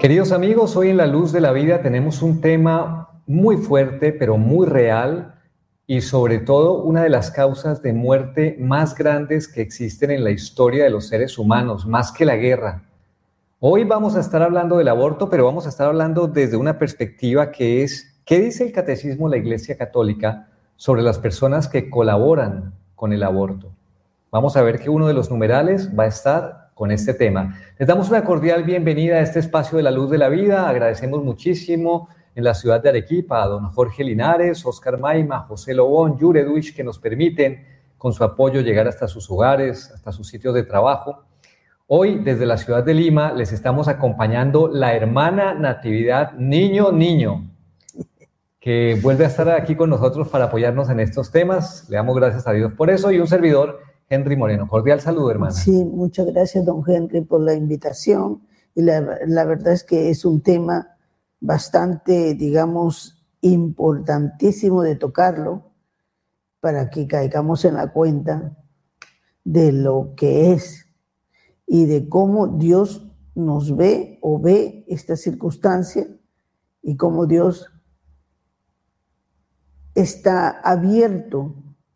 Queridos amigos, hoy en La Luz de la Vida tenemos un tema muy fuerte, pero muy real, y sobre todo una de las causas de muerte más grandes que existen en la historia de los seres humanos, más que la guerra. Hoy vamos a estar hablando del aborto, pero vamos a estar hablando desde una perspectiva que es, ¿qué dice el Catecismo de la Iglesia Católica sobre las personas que colaboran con el aborto? Vamos a ver que uno de los numerales va a estar con este tema. Les damos una cordial bienvenida a este espacio de La Luz de la Vida. Agradecemos muchísimo en la ciudad de Arequipa a don Jorge Linares, Oscar Maima, José Lobón, Yure Duich, que nos permiten con su apoyo llegar hasta sus hogares, hasta sus sitios de trabajo. Hoy, desde la ciudad de Lima, les estamos acompañando la hermana Natividad Niño, que vuelve a estar aquí con nosotros para apoyarnos en estos temas. Le damos gracias a Dios por eso, y un servidor, Henry Moreno. Cordial saludo, hermana. Sí, muchas gracias, don Henry, por la invitación. Y la verdad es que es un tema bastante, digamos, importantísimo de tocarlo para que caigamos en la cuenta de lo que es y de cómo Dios nos ve o ve esta circunstancia y cómo Dios está abierto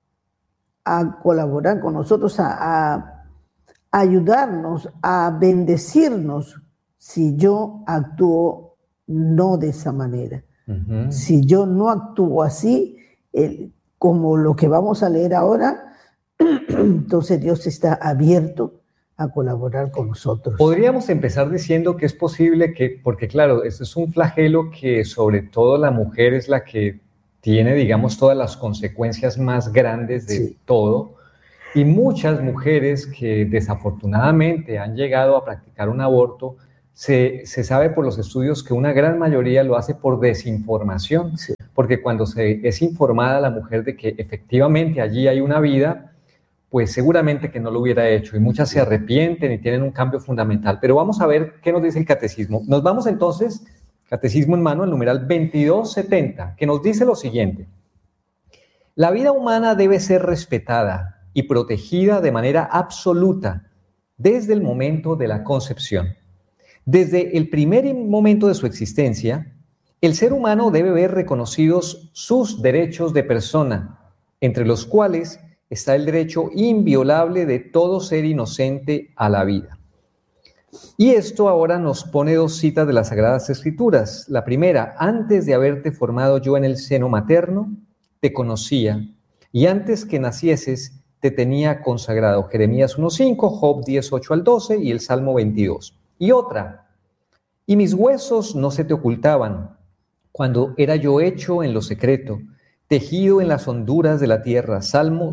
a colaborar con nosotros, a ayudarnos, a bendecirnos si yo actúo no de esa manera. Uh-huh. Si yo no actúo así, como lo que vamos a leer ahora, entonces Dios está abierto a colaborar con nosotros. Podríamos empezar diciendo que es posible que, porque claro, esto es un flagelo que sobre todo la mujer es la que tiene, digamos, todas las consecuencias más grandes de todo, y muchas mujeres que desafortunadamente han llegado a practicar un aborto, se sabe por los estudios que una gran mayoría lo hace por desinformación, porque cuando se es informada la mujer de que efectivamente allí hay una vida, pues seguramente que no lo hubiera hecho, y muchas se arrepienten y tienen un cambio fundamental. Pero vamos a ver qué nos dice el catecismo. Nos vamos entonces, catecismo en mano, el numeral 2270, que nos dice lo siguiente: la vida humana debe ser respetada y protegida de manera absoluta desde el momento de la concepción. Desde el primer momento de su existencia, el ser humano debe ver reconocidos sus derechos de persona, entre los cuales está el derecho inviolable de todo ser inocente a la vida. Y esto ahora nos pone dos citas de las Sagradas Escrituras. La primera: antes de haberte formado yo en el seno materno, te conocía, y antes que nacieses te tenía consagrado. Jeremías 1:5, Job 10:8 al 12 y el Salmo 22. Y otra: y mis huesos no se te ocultaban cuando era yo hecho en lo secreto, tejido en las honduras de la tierra. Salmo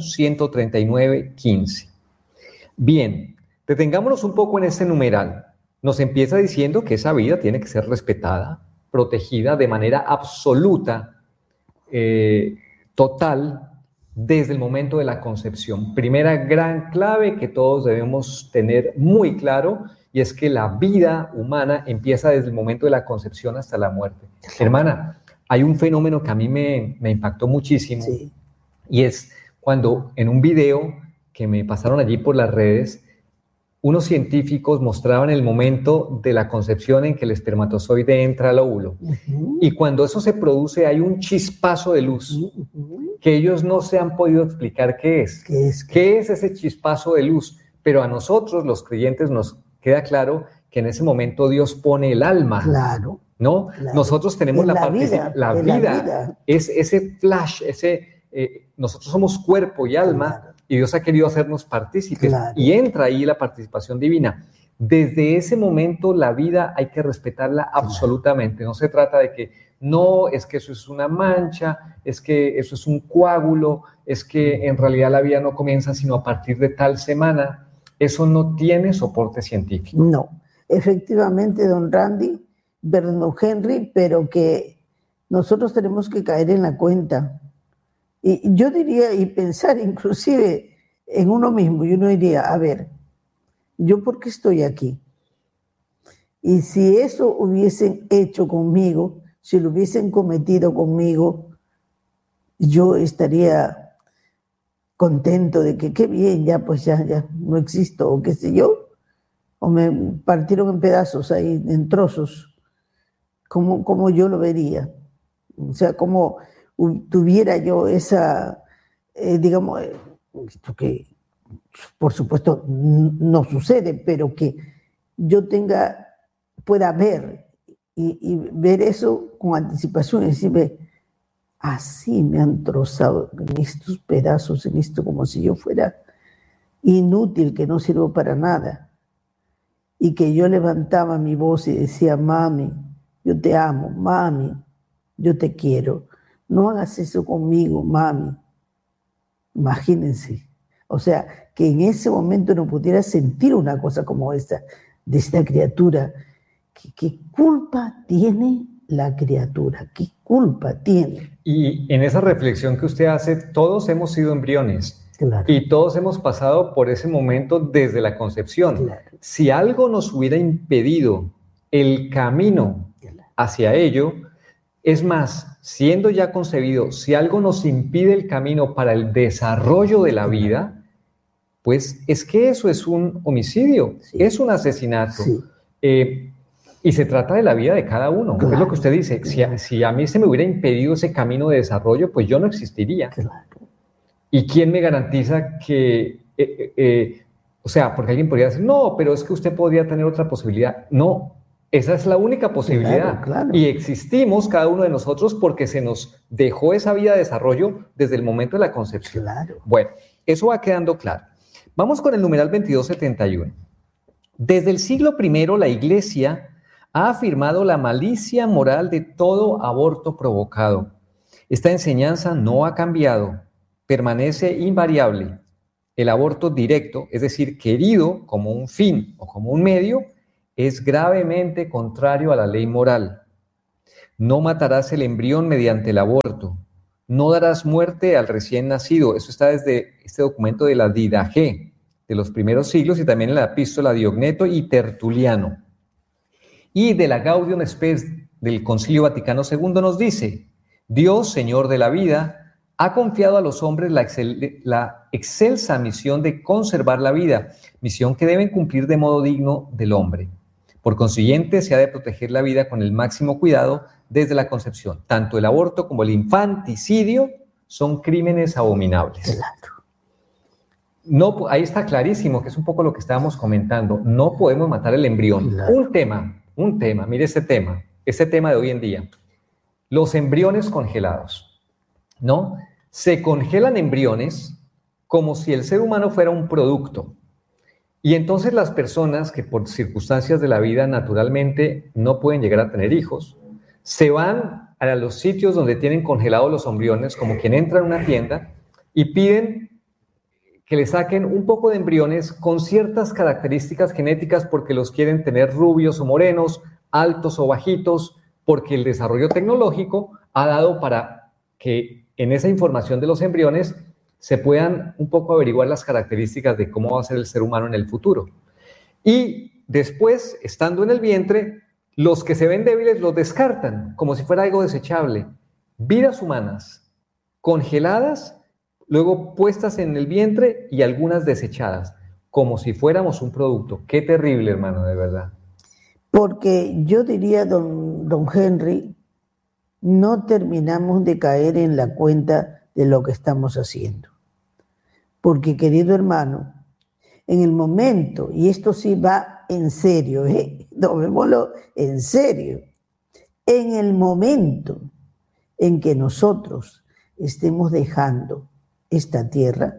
139:15. Bien, detengámonos un poco en este numeral. Nos empieza diciendo que esa vida tiene que ser respetada, protegida de manera absoluta, total, desde el momento de la concepción. Primera gran clave que todos debemos tener muy claro, y es que la vida humana empieza desde el momento de la concepción hasta la muerte. Hermana, hay un fenómeno que a mí me impactó muchísimo, y es cuando en un video que me pasaron allí por las redes, unos científicos mostraban el momento de la concepción en que el espermatozoide entra al óvulo. Uh-huh. Y cuando eso se produce hay un chispazo de luz, uh-huh, que ellos no se han podido explicar qué es. ¿Qué es ese chispazo de luz? Pero a nosotros, los creyentes, nos queda claro que en ese momento Dios pone el alma. Claro. ¿No? Claro. Nosotros tenemos la vida, es ese flash, nosotros somos cuerpo y alma, claro, y Dios ha querido hacernos partícipes, claro, y entra ahí la participación divina. Desde ese momento la vida hay que respetarla, claro, absolutamente. No se trata de que no, es que eso es una mancha, es que eso es un coágulo, es que en realidad la vida no comienza sino a partir de tal semana. Eso no tiene soporte científico. No, efectivamente, don Henry, pero que nosotros tenemos que caer en la cuenta. Y yo diría, y pensar inclusive en uno mismo, y uno diría, a ver, ¿yo por qué estoy aquí? Y si eso hubiesen hecho conmigo, si lo hubiesen cometido conmigo, yo estaría contento de que qué bien, ya pues ya no existo, o qué sé yo, o me partieron en pedazos ahí, en trozos, como yo lo vería. O sea, como tuviera yo esa, digamos, esto que por supuesto no sucede, pero que yo pueda ver y ver eso con anticipación y decirme, así me han trozado en estos pedazos, en esto, como si yo fuera inútil, que no sirvo para nada. Y que yo levantaba mi voz y decía, mami, yo te amo, mami, yo te quiero. No hagas eso conmigo, mami. Imagínense. O sea, que en ese momento no pudiera sentir una cosa como esta, de esta criatura. ¿Qué culpa tiene la criatura? ¿Qué culpa tiene? Y en esa reflexión que usted hace, todos hemos sido embriones. Claro. Y todos hemos pasado por ese momento desde la concepción. Claro. Si algo nos hubiera impedido el camino hacia ello, es más, siendo ya concebido, si algo nos impide el camino para el desarrollo de la vida, pues es que eso es un homicidio, sí, es un asesinato. Sí. Y se trata de la vida de cada uno. Claro, es lo que usted dice. Claro. Si a mí se me hubiera impedido ese camino de desarrollo, pues yo no existiría. Claro. ¿Y quién me garantiza que, o sea, porque alguien podría decir, no, pero es que usted podría tener otra posibilidad? No, esa es la única posibilidad. Claro, claro. Y existimos cada uno de nosotros porque se nos dejó esa vida de desarrollo desde el momento de la concepción. Claro. Bueno, eso va quedando claro. Vamos con el numeral 2271. Desde el siglo I, la Iglesia ha afirmado la malicia moral de todo aborto provocado. Esta enseñanza no ha cambiado. Permanece invariable. El aborto directo, es decir, querido como un fin o como un medio, es gravemente contrario a la ley moral. No matarás el embrión mediante el aborto. No darás muerte al recién nacido. Eso está desde este documento de la Didache de los primeros siglos y también en la epístola de Diogneto y Tertuliano. Y de la Gaudium Spes del Concilio Vaticano II nos dice: Dios, Señor de la vida, ha confiado a los hombres la excelsa misión de conservar la vida, misión que deben cumplir de modo digno del hombre. Por consiguiente, se ha de proteger la vida con el máximo cuidado desde la concepción. Tanto el aborto como el infanticidio son crímenes abominables. No, ahí está clarísimo, que es un poco lo que estábamos comentando. No podemos matar el embrión. Un tema, mire ese tema de hoy en día. Los embriones congelados. ¿No? Se congelan embriones como si el ser humano fuera un producto. Y entonces las personas que por circunstancias de la vida naturalmente no pueden llegar a tener hijos, se van a los sitios donde tienen congelados los embriones, como quien entra en una tienda, y piden que le saquen un poco de embriones con ciertas características genéticas porque los quieren tener rubios o morenos, altos o bajitos, porque el desarrollo tecnológico ha dado para que en esa información de los embriones se puedan un poco averiguar las características de cómo va a ser el ser humano en el futuro. Y después, estando en el vientre, los que se ven débiles los descartan como si fuera algo desechable. Vidas humanas congeladas, luego puestas en el vientre y algunas desechadas, como si fuéramos un producto. Qué terrible, hermano, de verdad. Porque yo diría, don Henry, no terminamos de caer en la cuenta de lo que estamos haciendo. Porque, querido hermano, en el momento, y esto sí va en serio, tomémoslo en serio, en el momento en que nosotros estemos dejando esta tierra,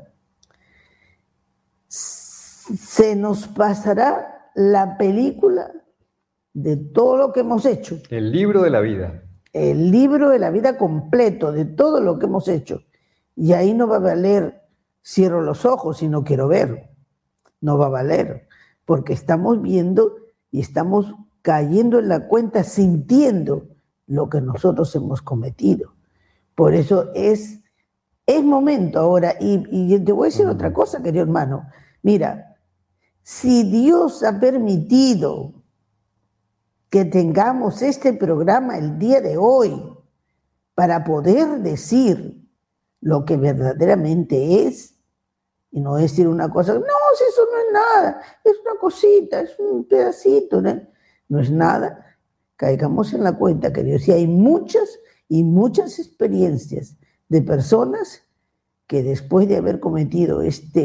se nos pasará la película de todo lo que hemos hecho. El libro de la vida. El libro de la vida completo, de todo lo que hemos hecho. Y ahí no va a valer, cierro los ojos y no quiero ver. No va a valer, porque estamos viendo y estamos cayendo en la cuenta, sintiendo lo que nosotros hemos cometido. Por eso es momento ahora. Y te voy a decir otra cosa, querido hermano. Mira, si Dios ha permitido que tengamos este programa el día de hoy para poder decir lo que verdaderamente es, y no decir una cosa, no, si eso no es nada, es una cosita, es un pedacito, ¿no? No es nada, caigamos en la cuenta, queridos, y hay muchas y muchas experiencias de personas que después de haber cometido esta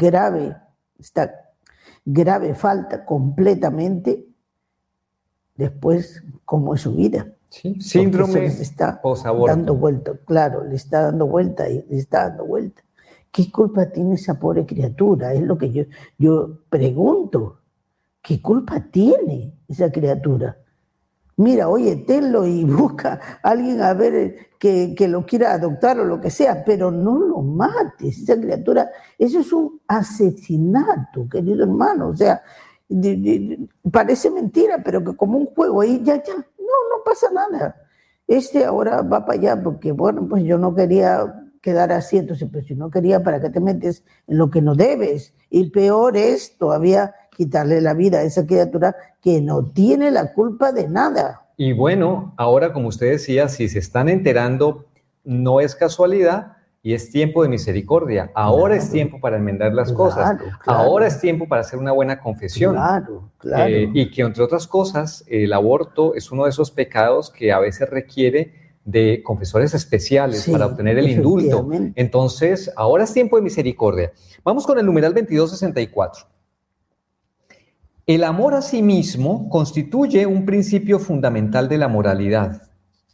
grave falta completamente, después, ¿cómo es su vida? Sí, síndrome les está posaborto. Dando vuelta, claro, le está dando vuelta y le está dando vuelta. ¿Qué culpa tiene esa pobre criatura? Es lo que yo pregunto. ¿Qué culpa tiene esa criatura? Mira, oye, tenlo y busca a alguien a ver que lo quiera adoptar o lo que sea, pero no lo mates, esa criatura. Eso es un asesinato, querido hermano. O sea, parece mentira, pero que como un juego ahí, ya, no pasa nada. Ahora va para allá porque, bueno, pues yo no quería quedar así, entonces, pues si no quería, ¿para qué te metes en lo que no debes? Y peor es todavía quitarle la vida a esa criatura que no tiene la culpa de nada. Y bueno, ahora como usted decía, si se están enterando, no es casualidad y es tiempo de misericordia. Ahora es tiempo para enmendar las cosas. Ahora es tiempo para hacer una buena confesión. Y que entre otras cosas, el aborto es uno de esos pecados que a veces requiere de confesores especiales para obtener el indulto. Entonces, ahora es tiempo de misericordia. Vamos con el numeral 2264. El amor a sí mismo constituye un principio fundamental de la moralidad.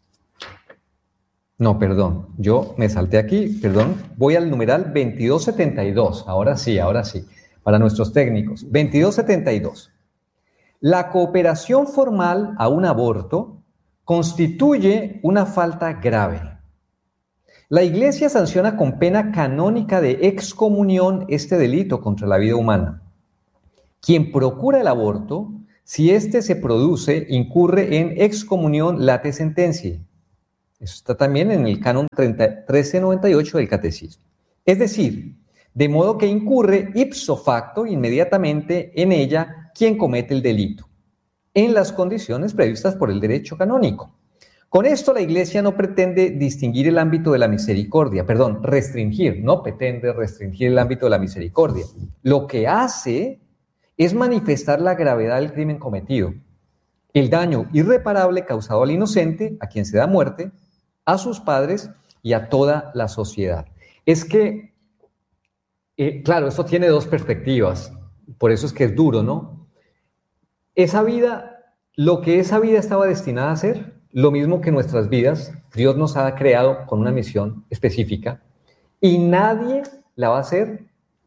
No, perdón, yo me salté aquí, perdón. Voy al numeral 2272, ahora sí, para nuestros técnicos. 2272. La cooperación formal a un aborto constituye una falta grave. La Iglesia sanciona con pena canónica de excomunión este delito contra la vida humana. Quien procura el aborto, si éste se produce, incurre en excomunión late sentenciae. Eso está también en el canon 1398 del Catecismo. Es decir, de modo que incurre ipso facto inmediatamente en ella quien comete el delito, en las condiciones previstas por el derecho canónico. Con esto la Iglesia no pretende distinguir el ámbito de la misericordia, no pretende restringir el ámbito de la misericordia. Lo que hace es manifestar la gravedad del crimen cometido, el daño irreparable causado al inocente, a quien se da muerte, a sus padres y a toda la sociedad. Es que, claro, esto tiene dos perspectivas, por eso es que es duro, ¿no? Esa vida, lo que esa vida estaba destinada a ser, lo mismo que nuestras vidas, Dios nos ha creado con una misión específica y nadie la va a hacer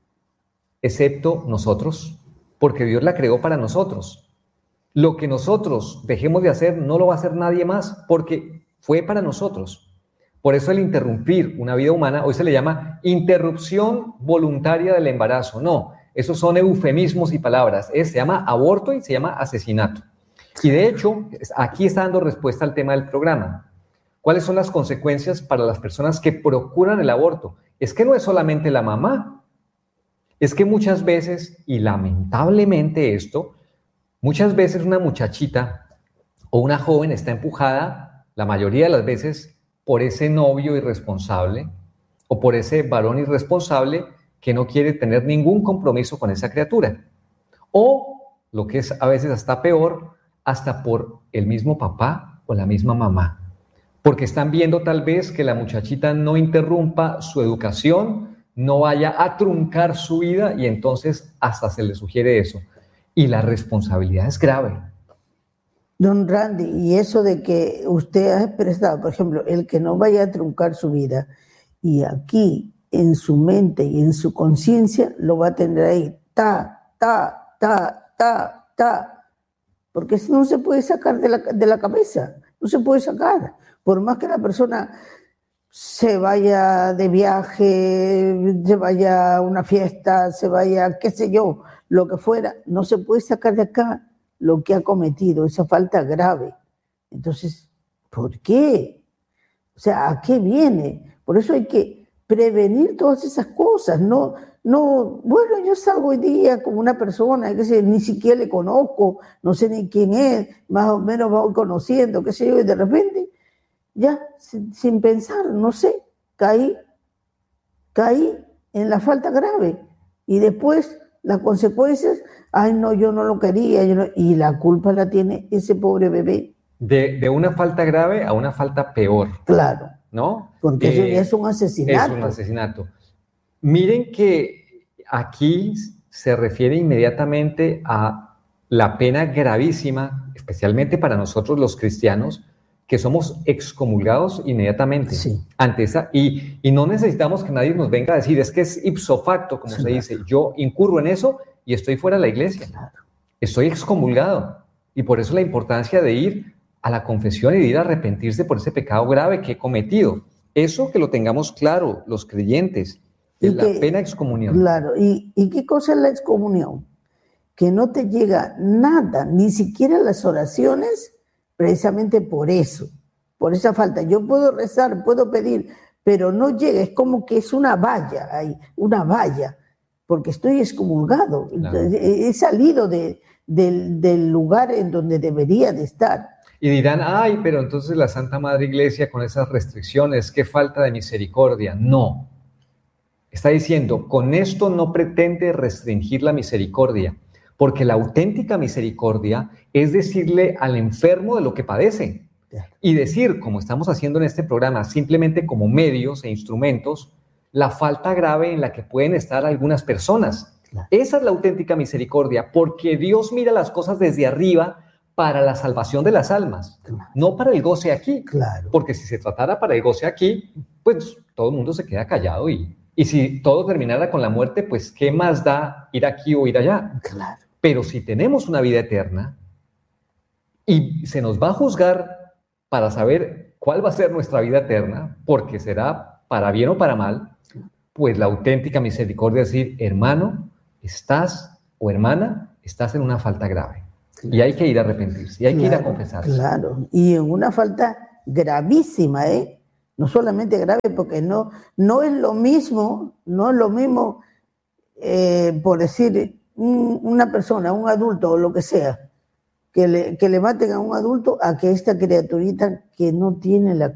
excepto nosotros, porque Dios la creó para nosotros. Lo que nosotros dejemos de hacer no lo va a hacer nadie más, porque fue para nosotros. Por eso el interrumpir una vida humana, hoy se le llama interrupción voluntaria del embarazo. No, esos son eufemismos y palabras. Se llama aborto y se llama asesinato. Y de hecho, aquí está dando respuesta al tema del programa. ¿Cuáles son las consecuencias para las personas que procuran el aborto? Es que no es solamente la mamá. Es que muchas veces, y lamentablemente muchas veces una muchachita o una joven está empujada, la mayoría de las veces, por ese novio irresponsable o por ese varón irresponsable que no quiere tener ningún compromiso con esa criatura. O, lo que es a veces hasta peor, hasta por el mismo papá o la misma mamá. Porque están viendo tal vez que la muchachita no interrumpa su educación, no vaya a truncar su vida y entonces hasta se le sugiere eso. Y la responsabilidad es grave. Don Randy, y eso de que usted ha expresado, por ejemplo, el que no vaya a truncar su vida, y aquí en su mente y en su conciencia lo va a tener ahí, porque eso no se puede sacar de la cabeza, no se puede sacar. Por más que la persona se vaya de viaje, se vaya a una fiesta, se vaya, qué sé yo, lo que fuera, no se puede sacar de acá lo que ha cometido, esa falta grave. Entonces, ¿por qué? O sea, ¿a qué viene? Por eso hay que prevenir todas esas cosas. No, bueno, yo salgo hoy día con una persona que ni siquiera le conozco, no sé ni quién es, más o menos voy conociendo, qué sé yo, y de repente, ya, sin pensar, no sé, caí en la falta grave. Y después, las consecuencias, ay no, yo no lo quería, y la culpa la tiene ese pobre bebé. de una falta grave a una falta peor. Claro. ¿No? Porque eso ya es un asesinato. Es un asesinato. Miren que aquí se refiere inmediatamente a la pena gravísima, especialmente para nosotros los cristianos, que somos excomulgados inmediatamente ante esa, y no necesitamos que nadie nos venga a decir, es que es ipso facto, como se dice, yo incurro en eso y estoy fuera de la iglesia, estoy excomulgado, y por eso la importancia de ir a la confesión y de ir a arrepentirse por ese pecado grave que he cometido. Eso que lo tengamos claro, los creyentes, de la pena excomunión. Claro, ¿y qué cosa es la excomunión? Que no te llega nada, ni siquiera las oraciones, precisamente por eso, por esa falta. Yo puedo rezar, puedo pedir, pero no llega, es como que es una valla ahí, una valla, porque estoy excomulgado, claro. He salido del lugar en donde debería de estar. Y dirán, ay, pero entonces la Santa Madre Iglesia con esas restricciones, qué falta de misericordia. No. Está diciendo, con esto no pretende restringir la misericordia, porque la auténtica misericordia es decirle al enfermo de lo que padece. Y decir, como estamos haciendo en este programa, simplemente como medios e instrumentos, la falta grave en la que pueden estar algunas personas. Esa es la auténtica misericordia, porque Dios mira las cosas desde arriba, para la salvación de las almas, no para el goce aquí. Porque si se tratara para el goce aquí, pues todo el mundo se queda callado y si todo terminara con la muerte, pues ¿qué más da ir aquí o ir allá? Pero si tenemos una vida eterna y se nos va a juzgar para saber cuál va a ser nuestra vida eterna, porque será para bien o para mal, pues la auténtica misericordia es decir, hermano, estás o hermana, estás en una falta grave. Y hay que ir a arrepentirse, y hay que ir a confesarse. Claro, y en una falta gravísima, no solamente grave, porque no es lo mismo, por decir, una persona, un adulto o lo que sea, que le maten a un adulto a que esta criaturita que no tiene la